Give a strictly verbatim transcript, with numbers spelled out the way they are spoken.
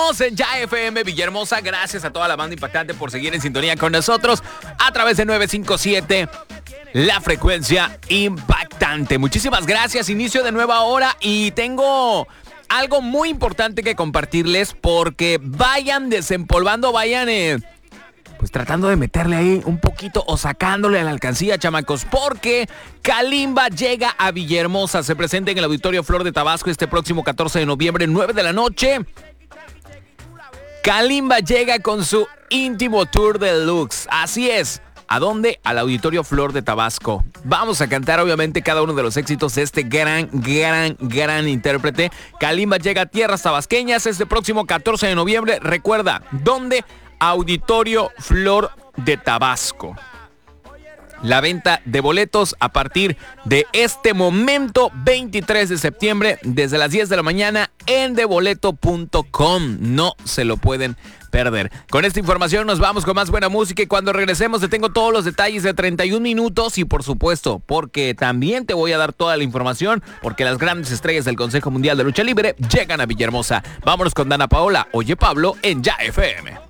Seguimos en Ya F M Villahermosa. Gracias a toda la banda impactante por seguir en sintonía con nosotros a través de nueve cinco siete, la frecuencia impactante. Muchísimas gracias. Inicio de nueva hora y tengo algo muy importante que compartirles porque vayan desempolvando, vayan eh, pues tratando de meterle ahí un poquito o sacándole a la alcancía, chamacos, porque Kalimba llega a Villahermosa. Se presenta en el Auditorio Flor de Tabasco este próximo catorce de noviembre, nueve de la noche. Kalimba llega con su íntimo tour deluxe. Así es. ¿A dónde? Al Auditorio Flor de Tabasco. Vamos a cantar obviamente cada uno de los éxitos de este gran, gran, gran intérprete. Kalimba llega a tierras tabasqueñas este próximo catorce de noviembre. Recuerda, ¿dónde? Auditorio Flor de Tabasco. La venta de boletos a partir de este momento, veintitrés de septiembre, desde las diez de la mañana en deboleto punto com. No se lo pueden perder. Con esta información nos vamos con más buena música y cuando regresemos te tengo todos los detalles de treinta y un minutos y por supuesto, porque también te voy a dar toda la información, porque las grandes estrellas del Consejo Mundial de Lucha Libre llegan a Villahermosa. Vámonos con Dana Paola, Oye Pablo, en Ya F M.